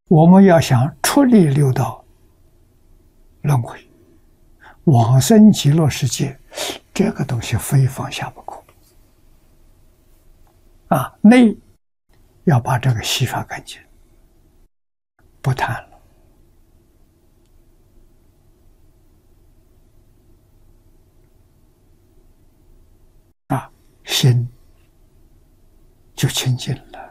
我们要想出离六道轮回，往生极乐世界，这个东西非放下不可。内要把这个洗刷干净，不谈了。心就清净了。